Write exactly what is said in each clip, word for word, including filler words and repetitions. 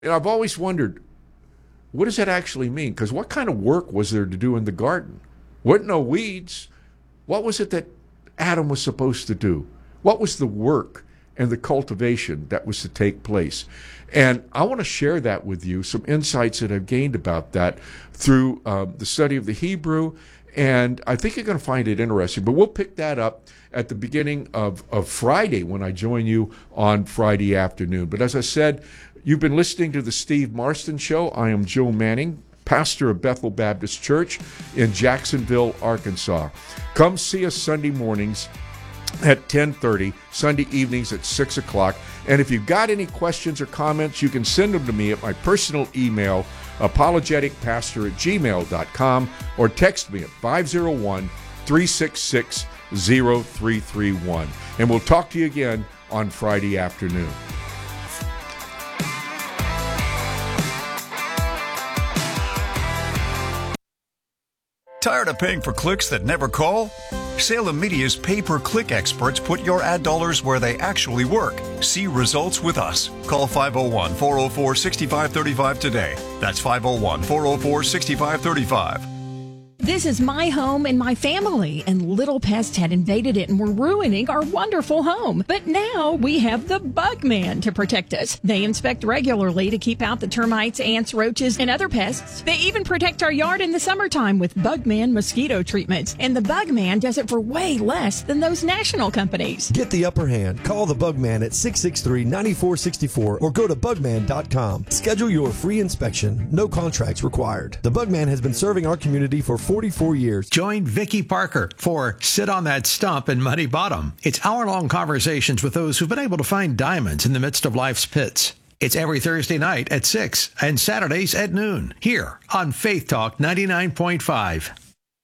And I've always wondered, what does that actually mean? Because what kind of work was there to do in the garden? Weren't no weeds. What was it that Adam was supposed to do? What was the work and the cultivation that was to take place? And I want to share that with you, some insights that I've gained about that through um, the study of the Hebrew. And I think you're going to find it interesting. But we'll pick that up at the beginning of, of Friday when I join you on Friday afternoon. But as I said, you've been listening to the Steve Marston Show. I am Joe Manning, pastor of Bethel Baptist Church in Jacksonville, Arkansas. Come see us Sunday mornings at ten thirty, Sunday evenings at six o'clock. And if you've got any questions or comments, you can send them to me at my personal email, apologetic pastor at gmail dot com, or text me at five oh one, three six six, oh three three one. And we'll talk to you again on Friday afternoon. Tired of paying for clicks that never call? Salem Media's pay-per-click experts put your ad dollars where they actually work. See results with us. Call five oh one, four oh four, six five three five today. That's five oh one, four oh four, six five three five. This is my home and my family, and little pests had invaded it and were ruining our wonderful home. But now we have the Bugman to protect us. They inspect regularly to keep out the termites, ants, roaches, and other pests. They even protect our yard in the summertime with Bugman mosquito treatments. And the Bugman does it for way less than those national companies. Get the upper hand. Call the Bugman at six six three, nine four six four or go to bugman dot com. Schedule your free inspection. No contracts required. The Bugman has been serving our community for forty-four years. Join Vicki Parker for Sit on That Stump in Muddy Bottom. It's hour-long conversations with those who've been able to find diamonds in the midst of life's pits. It's every Thursday night at six and Saturdays at noon here on Faith Talk ninety-nine point five.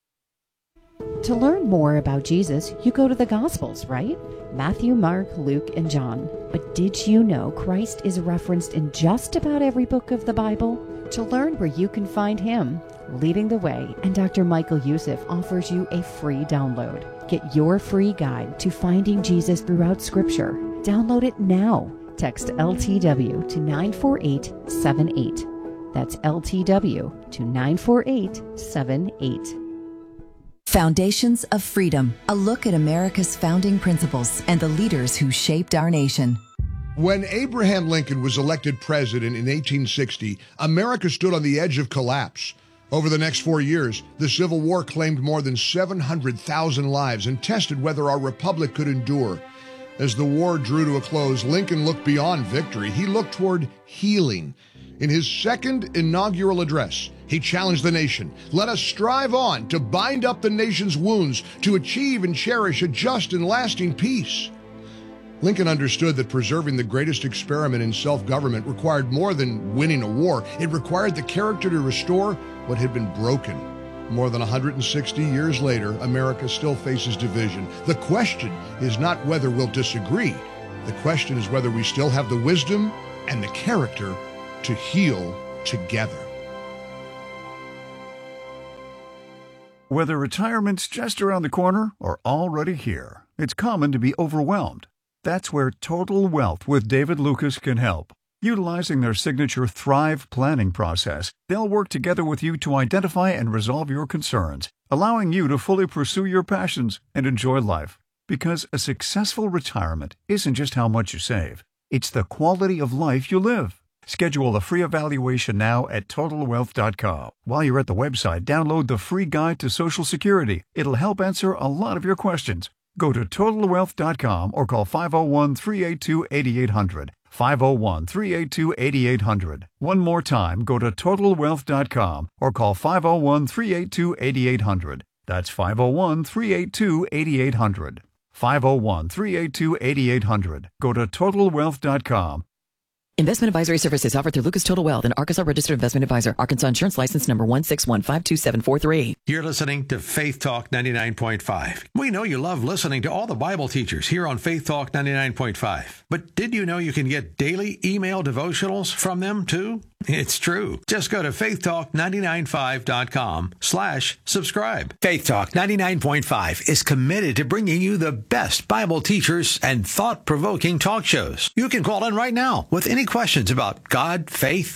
To learn more about Jesus, you go to the Gospels, right? Matthew, Mark, Luke, and John. But did you know Christ is referenced in just about every book of the Bible? To learn where you can find him, Leading the Way and Doctor Michael Youssef offers you a free download. Get your free guide to finding Jesus throughout Scripture. Download it now. Text L T W to nine four eight seven eight. That's L T W to nine four eight seven eight. Foundations of Freedom, a look at America's founding principles and the leaders who shaped our nation. When Abraham Lincoln was elected president in eighteen sixty, America stood on the edge of collapse. Over the next four years, the Civil War claimed more than seven hundred thousand lives and tested whether our republic could endure. As the war drew to a close, Lincoln looked beyond victory. He looked toward healing. In his second inaugural address, he challenged the nation. Let us strive on to bind up the nation's wounds, to achieve and cherish a just and lasting peace. Lincoln understood that preserving the greatest experiment in self-government required more than winning a war. It required the character to restore what had been broken. More than one hundred sixty years later, America still faces division. The question is not whether we'll disagree. The question is whether we still have the wisdom and the character to heal together. Whether retirement's just around the corner or already here, it's common to be overwhelmed. That's where Total Wealth with David Lucas can help. Utilizing their signature Thrive planning process, they'll work together with you to identify and resolve your concerns, allowing you to fully pursue your passions and enjoy life. Because a successful retirement isn't just how much you save, it's the quality of life you live. Schedule a free evaluation now at total wealth dot com. While you're at the website, download the free guide to Social Security. It'll help answer a lot of your questions. Go to total wealth dot com or call five oh one, three eight two, eight eight hundred. five oh one, three eight two, eight eight hundred. One more time, go to total wealth dot com or call five oh one, three eight two, eight eight hundred. That's five oh one, three eight two, eight eight hundred. five oh one, three eight two, eight eight hundred. Go to total wealth dot com. Investment advisory services offered through Lucas Total Wealth, an Arkansas registered investment advisor. Arkansas Insurance License number one six one five two seven four three. You're listening to Faith Talk ninety-nine point five. We know you love listening to all the Bible teachers here on Faith Talk ninety-nine point five. But did you know you can get daily email devotionals from them too? It's true. Just go to faith talk nine nine five dot com slash subscribe. Faith Talk ninety-nine point five is committed to bringing you the best Bible teachers and thought-provoking talk shows. You can call in right now with any questions about God, faith,